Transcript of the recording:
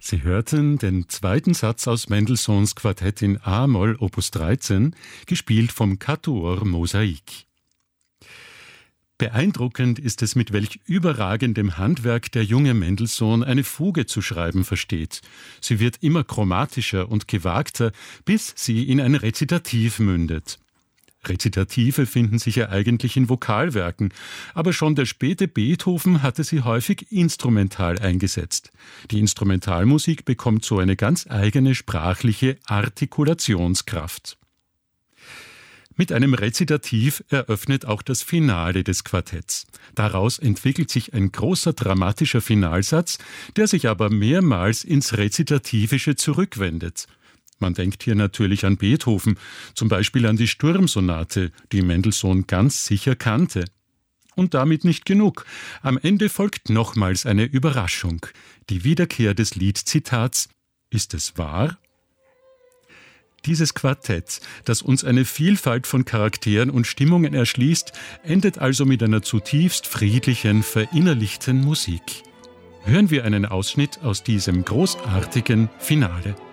Sie hörten den zweiten Satz aus Mendelssohns Quartett in A-Moll Opus 13, gespielt vom Quatuor Mosaik. Beeindruckend ist es, mit welch überragendem Handwerk der junge Mendelssohn eine Fuge zu schreiben versteht. Sie wird immer chromatischer und gewagter, bis sie in ein Rezitativ mündet. Rezitative finden sich ja eigentlich in Vokalwerken, aber schon der späte Beethoven hatte sie häufig instrumental eingesetzt. Die Instrumentalmusik bekommt so eine ganz eigene sprachliche Artikulationskraft. Mit einem Rezitativ eröffnet auch das Finale des Quartetts. Daraus entwickelt sich ein großer dramatischer Finalsatz, der sich aber mehrmals ins Rezitativische zurückwendet. Man denkt hier natürlich an Beethoven, zum Beispiel an die Sturmsonate, die Mendelssohn ganz sicher kannte. Und damit nicht genug. Am Ende folgt nochmals eine Überraschung. Die Wiederkehr des Liedzitats »Ist es wahr?« Dieses Quartett, das uns eine Vielfalt von Charakteren und Stimmungen erschließt, endet also mit einer zutiefst friedlichen, verinnerlichten Musik. Hören wir einen Ausschnitt aus diesem großartigen Finale.